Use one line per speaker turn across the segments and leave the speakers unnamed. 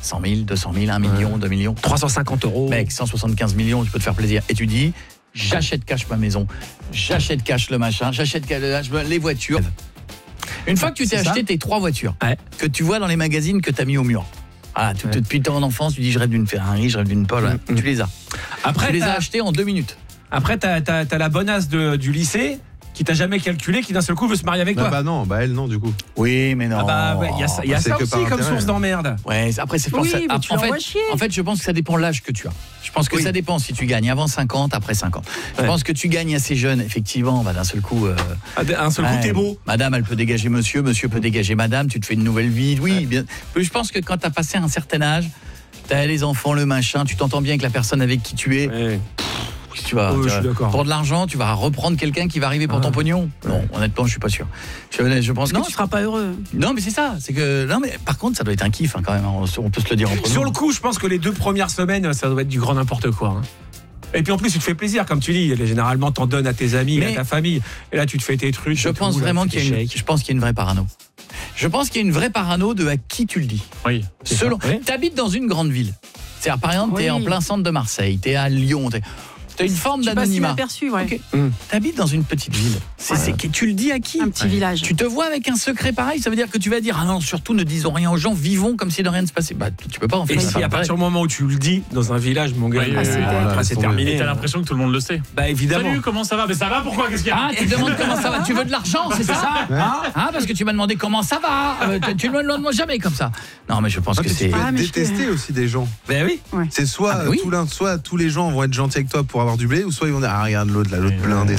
100 000, 200 000, 1 million, 2 millions.
350 €.
Mec, 175 millions, tu peux te faire plaisir. Et tu dis, j'achète cash ma maison, j'achète cash le machin, j'achète cash les voitures. Une fois que tu t'es acheté tes 3 voitures, que tu vois dans les magazines que tu as mis au mur. Ah, depuis ton enfance, tu dis, je rêve d'une Ferrari, je rêve d'une Polo. Tu les as. Après, tu les as achetées en 2 minutes.
Après, t'as la bonasse du lycée qui t'a jamais calculé, qui d'un seul coup veut se marier avec toi.
Bah non, elle non du coup.
Oui, mais non.
Il y a ça aussi comme source d'emmerde.
Ouais, après c'est pour ça. En fait, je pense que ça dépend de l'âge que tu as. Je pense que ça dépend si tu gagnes avant 50, après 50. Je pense que tu gagnes assez jeune, effectivement, d'un seul coup
t'es beau.
Madame, elle peut dégager monsieur peut dégager madame, tu te fais une nouvelle vie. Oui, bien. Je pense que quand tu as passé un certain âge, tu as les enfants, le machin, tu t'entends bien avec la personne avec qui tu es.
Ouais.
Tu vas, pour de l'argent, tu vas reprendre quelqu'un qui va arriver pour ton pognon. Non, honnêtement, je suis pas sûr. Je pense
que tu seras pas heureux.
Non, mais c'est ça. C'est que non, mais par contre, ça doit être un kiff quand même. On peut se le dire entre nous.
Sur le coup, je pense que les 2 premières semaines, ça doit être du grand n'importe quoi. Et puis en plus, tu te fais plaisir, comme tu dis. Généralement, t'en donnes à tes amis, à ta famille. Et là, tu te fais tes trucs.
Je pense vraiment qu'il y a une vraie parano. Je pense qu'il y a une vraie parano de à qui tu le dis.
Oui.
T'habites dans une grande ville. C'est-à-dire, par exemple, t'es en plein centre de Marseille, t'es à Lyon. T'as une forme d'anonymat.
Okay.
T'habites dans une petite ville. Tu le dis à qui?
Un petit village.
Tu te vois avec un secret pareil, ça veut dire que tu vas dire ah non, surtout ne disons rien aux gens, vivons comme si de rien ne se passait. Bah tu peux pas en fait.
Et si à partir du moment où tu le dis dans un village, mon gars, c'est terminé.
Et t'as l'impression que tout le monde le sait.
Bah évidemment.
Salut, comment ça va? Mais ça va, pourquoi? Qu'est-ce qu'il y a?
Ah, tu demandes comment ça va? Tu veux de l'argent, c'est ça? Parce que tu m'as demandé comment ça va. Tu ne me demandes jamais comme ça. Non, mais je pense que c'est
tu peux détester aussi des gens.
Ben oui.
C'est soit tous les gens vont être gentils avec toi pour avoir du blé, ou soit ils vont dire ah regarde l'autre blindé,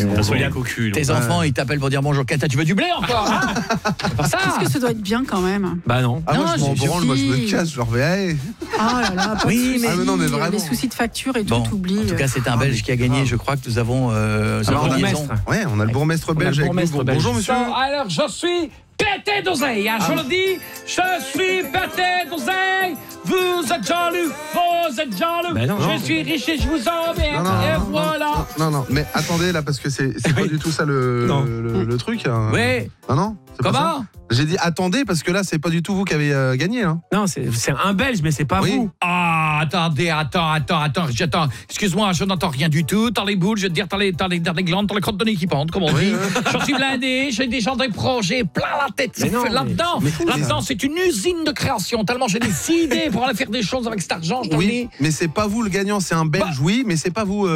tes enfants ils t'appellent pour dire bonjour Kata, tu veux du blé encore?
Est-ce que ça doit être bien quand même?
Bah non.
Moi je m'en branle, moi je me casse, genre mais
oh là là,
non mais vraiment.
Les soucis de facture et tout, t'oublies.
En tout cas, c'est un Belge qui a gagné, je crois que nous avons
Ouais, on a le bourgmestre belge avec nous. Bonjour monsieur.
Alors je suis pété d'oseille, je le dis, je suis pété d'oseille. Vous êtes jaloux, je suis riche et je vous emmerde. Et voilà.
Non, mais attendez là, parce que c'est pas du tout ça le truc.
Oui.
Non.
Comment?
J'ai dit attendez, parce que là, c'est pas du tout vous qui avez gagné.
Non, c'est un Belge, mais c'est pas vous.
Ah, attendez, attends. Excuse-moi, je n'entends rien du tout. Dans les boules, je veux dire, dans les glandes, dans les crottes de nez qui pendent, comme on dit. Je suis blindé, j'ai déjà des projets plein la tête. Là-dedans, c'est une usine de création. Tellement j'ai des idées pour aller faire des choses avec cet argent.
Oui, mais c'est pas vous le gagnant, c'est un Belge, oui, mais c'est pas vous.